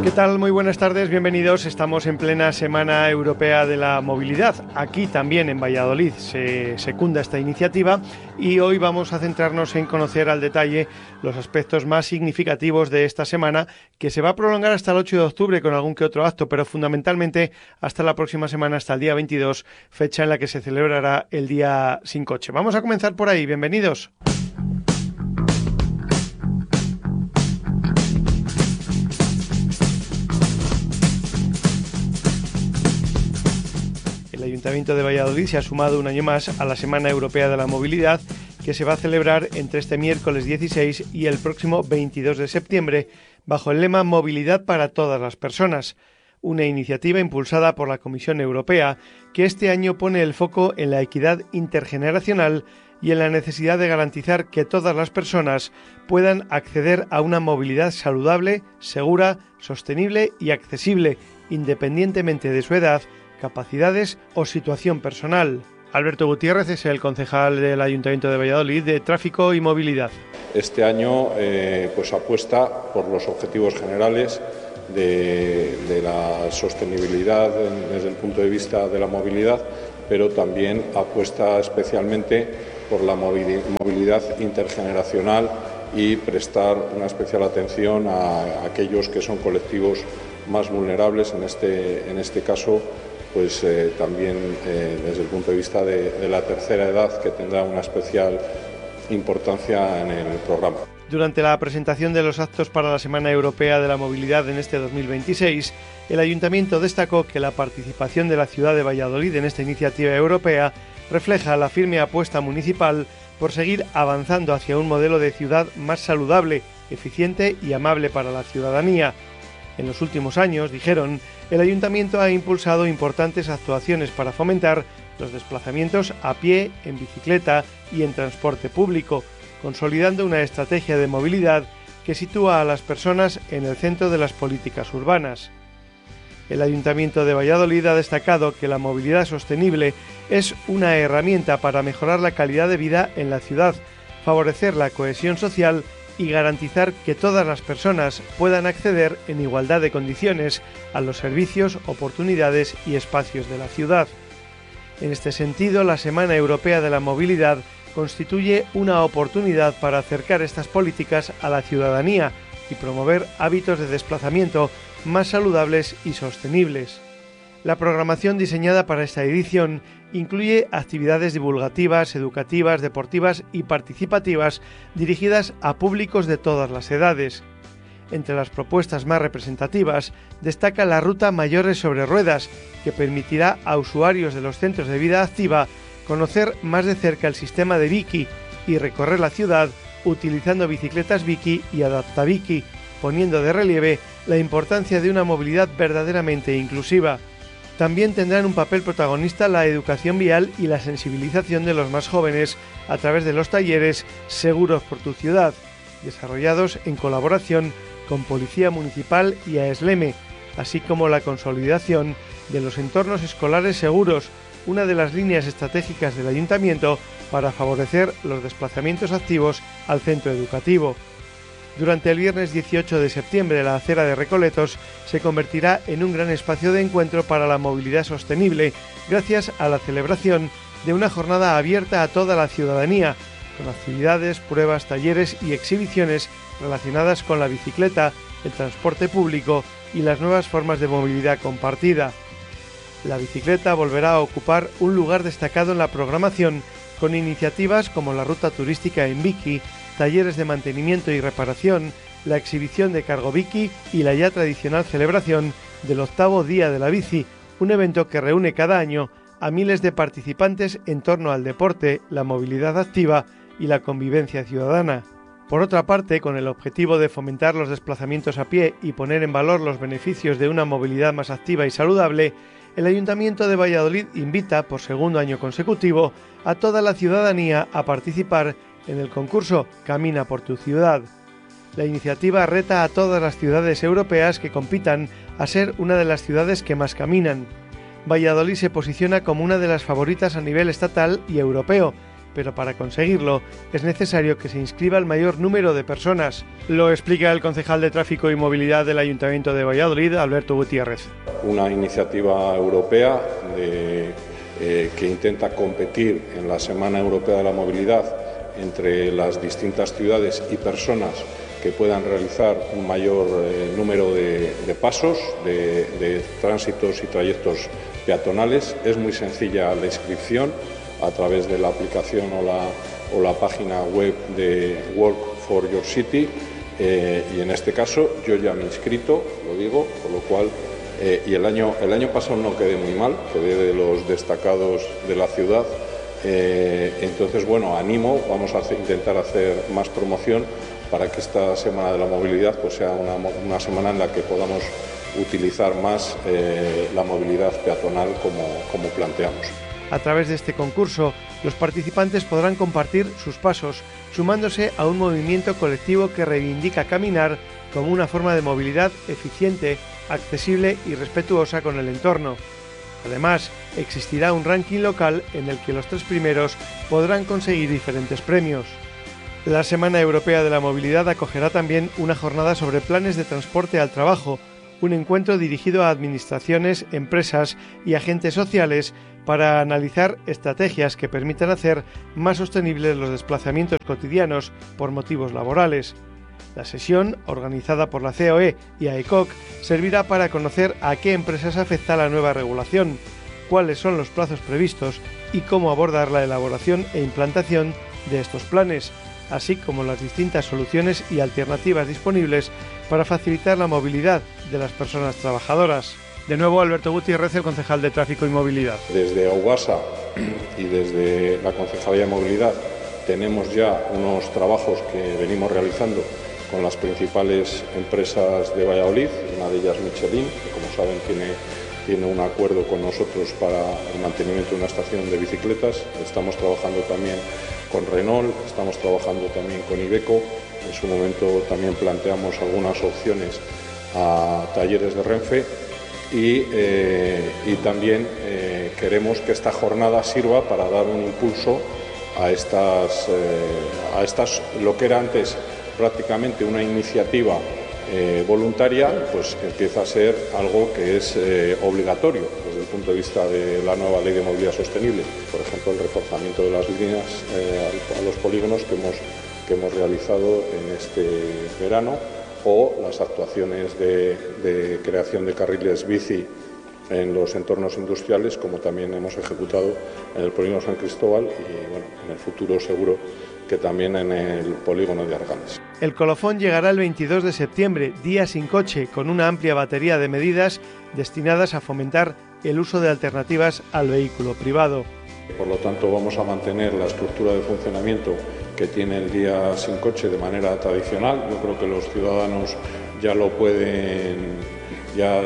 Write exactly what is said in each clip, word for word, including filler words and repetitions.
¿Qué tal? Muy buenas tardes, bienvenidos. Estamos en plena Semana Europea de la Movilidad. Aquí también en Valladolid se secunda esta iniciativa y hoy vamos a centrarnos en conocer al detalle los aspectos más significativos de esta semana, que se va a prolongar hasta el ocho de octubre con algún que otro acto, pero fundamentalmente hasta la próxima semana, hasta el día veintidós, fecha en la que se celebrará el Día Sin Coche. Vamos a comenzar por ahí. Bienvenidos. El Ayuntamiento de Valladolid se ha sumado un año más a la Semana Europea de la Movilidad, que se va a celebrar entre este miércoles dieciséis y el próximo veintidós de septiembre, bajo el lema Movilidad para todas las personas, una iniciativa impulsada por la Comisión Europea que este año pone el foco en la equidad intergeneracional y en la necesidad de garantizar que todas las personas puedan acceder a una movilidad saludable, segura, sostenible y accesible, independientemente de su edad, capacidades o situación personal. Alberto Gutiérrez es el concejal del Ayuntamiento de Valladolid de Tráfico y Movilidad. Este año eh, pues apuesta por los objetivos generales de, de la sostenibilidad desde el punto de vista de la movilidad, pero también apuesta especialmente por la movilidad intergeneracional y prestar una especial atención a, a aquellos que son colectivos más vulnerables, en este, en este caso pues eh, también eh, desde el punto de vista de, de la tercera edad, que tendrá una especial importancia en el programa. Durante la presentación de los actos para la Semana Europea de la Movilidad en este dos mil veintiséis, el Ayuntamiento destacó que la participación de la ciudad de Valladolid en esta iniciativa europea refleja la firme apuesta municipal por seguir avanzando hacia un modelo de ciudad más saludable, eficiente y amable para la ciudadanía. En los últimos años, dijeron, el Ayuntamiento ha impulsado importantes actuaciones para fomentar los desplazamientos a pie, en bicicleta y en transporte público, consolidando una estrategia de movilidad que sitúa a las personas en el centro de las políticas urbanas. El Ayuntamiento de Valladolid ha destacado que la movilidad sostenible es una herramienta para mejorar la calidad de vida en la ciudad, favorecer la cohesión social y garantizar que todas las personas puedan acceder en igualdad de condiciones a los servicios, oportunidades y espacios de la ciudad. En este sentido, la Semana Europea de la Movilidad constituye una oportunidad para acercar estas políticas a la ciudadanía y promover hábitos de desplazamiento más saludables y sostenibles. La programación diseñada para esta edición incluye actividades divulgativas, educativas, deportivas y participativas dirigidas a públicos de todas las edades. Entre las propuestas más representativas destaca la ruta Mayores sobre Ruedas, que permitirá a usuarios de los centros de vida activa conocer más de cerca el sistema de Biki y recorrer la ciudad utilizando bicicletas Biki y Adaptabiki, poniendo de relieve la importancia de una movilidad verdaderamente inclusiva. También tendrán un papel protagonista la educación vial y la sensibilización de los más jóvenes a través de los talleres Seguros por tu ciudad, desarrollados en colaboración con Policía Municipal y AESLEME, así como la consolidación de los entornos escolares seguros, una de las líneas estratégicas del Ayuntamiento para favorecer los desplazamientos activos al centro educativo. Durante el viernes dieciocho de septiembre, la acera de Recoletos se convertirá en un gran espacio de encuentro para la movilidad sostenible, gracias a la celebración de una jornada abierta a toda la ciudadanía, con actividades, pruebas, talleres y exhibiciones relacionadas con la bicicleta, el transporte público y las nuevas formas de movilidad compartida. La bicicleta volverá a ocupar un lugar destacado en la programación, con iniciativas como la ruta turística en Biki, talleres de mantenimiento y reparación, la exhibición de Cargo Biki y la ya tradicional celebración del octavo Día de la Bici, un evento que reúne cada año a miles de participantes en torno al deporte, la movilidad activa y la convivencia ciudadana. Por otra parte, con el objetivo de fomentar los desplazamientos a pie y poner en valor los beneficios de una movilidad más activa y saludable, el Ayuntamiento de Valladolid invita, por segundo año consecutivo, a toda la ciudadanía a participar en el concurso Camina por tu ciudad. La iniciativa reta a todas las ciudades europeas que compitan a ser una de las ciudades que más caminan. Valladolid se posiciona como una de las favoritas a nivel estatal y europeo, pero para conseguirlo es necesario que se inscriba el mayor número de personas. Lo explica el concejal de Tráfico y Movilidad del Ayuntamiento de Valladolid, Alberto Gutiérrez. Una iniciativa europea de, eh, que intenta competir en la Semana Europea de la Movilidad entre las distintas ciudades y personas que puedan realizar un mayor eh, número de, de pasos, de, de tránsitos y trayectos peatonales. Es muy sencilla la inscripción a través de la aplicación o la, o la página web de Work for Your City, eh, y en este caso yo ya me he inscrito, lo digo, por lo cual, eh, y el año, el año pasado no quedé muy mal, quedé de los destacados de la ciudad, eh, entonces bueno, animo, vamos a hacer, intentar hacer más promoción para que esta Semana de la Movilidad pues, sea una, una semana en la que podamos utilizar más eh, la movilidad peatonal como, como planteamos. A través de este concurso, los participantes podrán compartir sus pasos, sumándose a un movimiento colectivo que reivindica caminar como una forma de movilidad eficiente, accesible y respetuosa con el entorno. Además, existirá un ranking local en el que los tres primeros podrán conseguir diferentes premios. La Semana Europea de la Movilidad acogerá también una jornada sobre planes de transporte al trabajo, un encuentro dirigido a administraciones, empresas y agentes sociales para analizar estrategias que permitan hacer más sostenibles los desplazamientos cotidianos por motivos laborales. La sesión, organizada por la C O E y A E C O C, servirá para conocer a qué empresas afecta la nueva regulación, cuáles son los plazos previstos y cómo abordar la elaboración e implantación de estos planes, así como las distintas soluciones y alternativas disponibles para facilitar la movilidad de las personas trabajadoras. De nuevo, Alberto Gutiérrez, el concejal de Tráfico y Movilidad. Desde Augasa y desde la Concejalía de Movilidad tenemos ya unos trabajos que venimos realizando con las principales empresas de Valladolid, una de ellas Michelin, que como saben tiene, tiene un acuerdo con nosotros para el mantenimiento de una estación de bicicletas. Estamos trabajando también con Renault, estamos trabajando también con Iveco. En su momento también planteamos algunas opciones a talleres de Renfe y, eh, y también eh, queremos que esta jornada sirva para dar un impulso a estas, eh, a estas lo que era antes prácticamente una iniciativa eh, voluntaria, pues empieza a ser algo que es eh, obligatorio desde el punto de vista de la nueva Ley de Movilidad Sostenible. Por ejemplo, el reforzamiento de las líneas eh, a los polígonos que hemos, que hemos realizado en este verano, o las actuaciones de, de creación de carriles bici en los entornos industriales, como también hemos ejecutado en el polígono San Cristóbal y bueno, en el futuro seguro que también en el polígono de Arganes. El colofón llegará el veintidós de septiembre, día sin coche, con una amplia batería de medidas destinadas a fomentar el uso de alternativas al vehículo privado. Por lo tanto, vamos a mantener la estructura de funcionamiento que tiene el día sin coche de manera tradicional. Yo creo que los ciudadanos ya lo pueden, ya,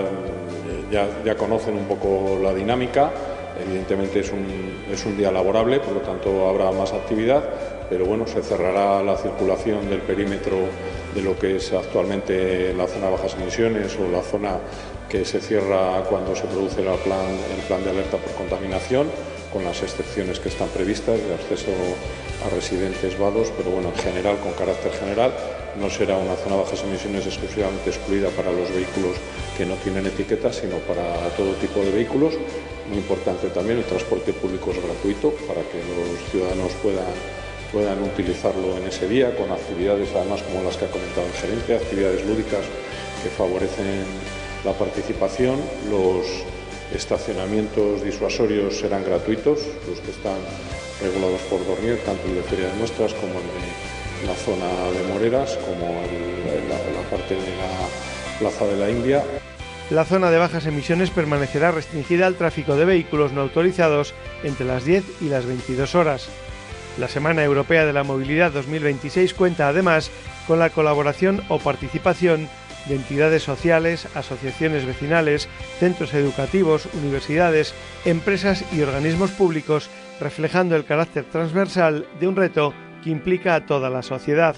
ya, ya conocen un poco la dinámica. Evidentemente es un, es un día laborable, por lo tanto habrá más actividad, pero bueno, se cerrará la circulación del perímetro de lo que es actualmente la zona de bajas emisiones o la zona que se cierra cuando se produce el plan, el plan de alerta por contaminación, con las excepciones que están previstas de acceso a residentes vados, pero bueno, en general, con carácter general, no será una zona de bajas emisiones exclusivamente excluida para los vehículos que no tienen etiqueta, sino para todo tipo de vehículos. Muy importante también, el transporte público es gratuito para que los ciudadanos puedan, puedan utilizarlo en ese día, con actividades además como las que ha comentado el gerente, actividades lúdicas que favorecen la participación. Los estacionamientos disuasorios serán gratuitos, los que están regulados por Dornier, tanto el de Feria de Muestras como el de la zona de Moreras, como el, la, la parte de la Plaza de la India. La zona de bajas emisiones permanecerá restringida al tráfico de vehículos no autorizados entre las diez y las veintidós horas. La Semana Europea de la Movilidad dos mil veintiséis cuenta además con la colaboración o participación de entidades sociales, asociaciones vecinales, centros educativos, universidades, empresas y organismos públicos, reflejando el carácter transversal de un reto que implica a toda la sociedad.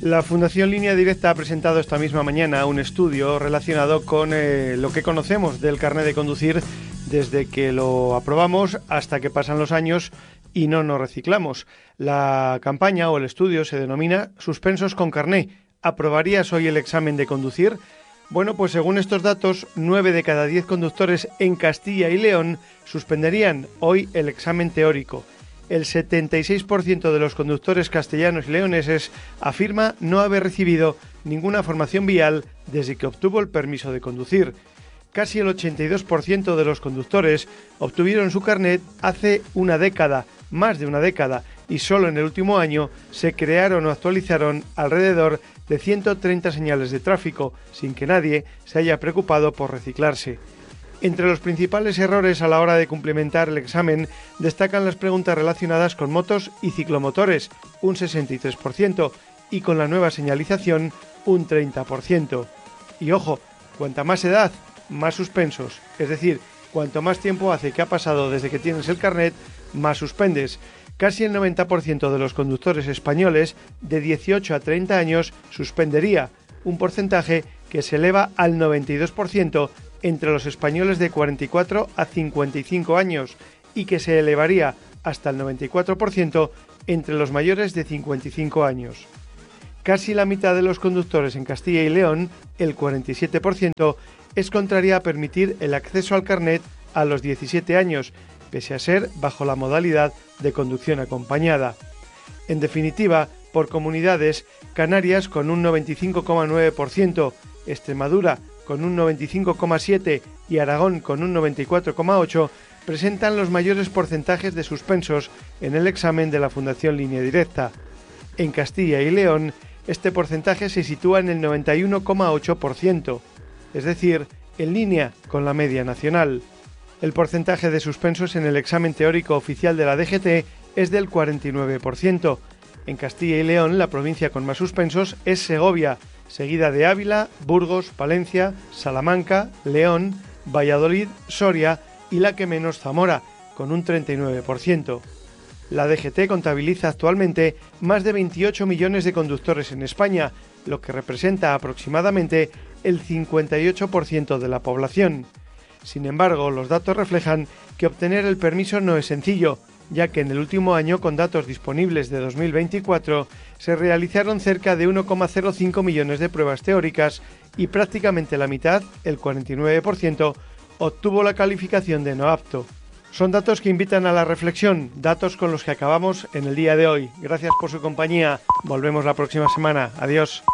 La Fundación Línea Directa ha presentado esta misma mañana un estudio relacionado con eh, lo que conocemos del carnet de conducir desde que lo aprobamos hasta que pasan los años y no nos reciclamos. La campaña o el estudio se denomina Suspensos con carné. ¿Aprobarías hoy el examen de conducir? Bueno, pues según estos datos, nueve de cada diez conductores en Castilla y León suspenderían hoy el examen teórico. El setenta y seis por ciento de los conductores castellanos y leoneses afirma no haber recibido ninguna formación vial desde que obtuvo el permiso de conducir. Casi el ochenta y dos por ciento de los conductores obtuvieron su carnet hace una década, más de una década, y solo en el último año se crearon o actualizaron alrededor de ciento treinta señales de tráfico, sin que nadie se haya preocupado por reciclarse. Entre los principales errores a la hora de cumplimentar el examen destacan las preguntas relacionadas con motos y ciclomotores, un sesenta y tres por ciento, y con la nueva señalización, un treinta por ciento. Y ojo, cuanta más edad, más suspensos, es decir, cuanto más tiempo hace que ha pasado desde que tienes el carnet, más suspendes. Casi el noventa por ciento de los conductores españoles de dieciocho a treinta años suspendería, un porcentaje que se eleva al noventa y dos por ciento entre los españoles de cuarenta y cuatro a cincuenta y cinco años y que se elevaría hasta el noventa y cuatro por ciento entre los mayores de cincuenta y cinco años. Casi la mitad de los conductores en Castilla y León, el cuarenta y siete por ciento, es contraria a permitir el acceso al carnet a los diecisiete años, pese a ser bajo la modalidad de conducción acompañada. En definitiva, por comunidades, Canarias con un noventa y cinco coma nueve por ciento, Extremadura con un noventa y cinco coma siete por ciento y Aragón con un noventa y cuatro coma ocho por ciento presentan los mayores porcentajes de suspensos en el examen de la Fundación Línea Directa. En Castilla y León, este porcentaje se sitúa en el noventa y uno coma ocho por ciento, es decir, en línea con la media nacional. El porcentaje de suspensos en el examen teórico oficial de la D G T es del cuarenta y nueve por ciento. En Castilla y León, la provincia con más suspensos es Segovia, seguida de Ávila, Burgos, Palencia, Salamanca, León, Valladolid, Soria y la que menos Zamora, con un treinta y nueve por ciento. La D G T contabiliza actualmente más de veintiocho millones de conductores en España, lo que representa aproximadamente el cincuenta y ocho por ciento de la población. Sin embargo, los datos reflejan que obtener el permiso no es sencillo, ya que en el último año, con datos disponibles de dos mil veinticuatro, se realizaron cerca de uno coma cero cinco millones de pruebas teóricas y prácticamente la mitad, el cuarenta y nueve por ciento, obtuvo la calificación de no apto. Son datos que invitan a la reflexión, datos con los que acabamos en el día de hoy. Gracias por su compañía. Volvemos la próxima semana. Adiós.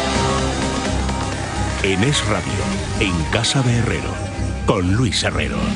En Es Radio, en Casa de Herrero, con Luis Herrero.